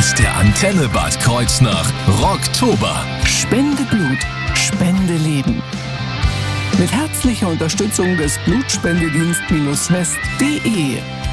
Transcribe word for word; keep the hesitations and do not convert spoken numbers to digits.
ist der Antenne Bad Kreuznach Rocktober. Spende Blut, Spende Leben. Mit herzlicher Unterstützung des Blutspendedienst-west punkt de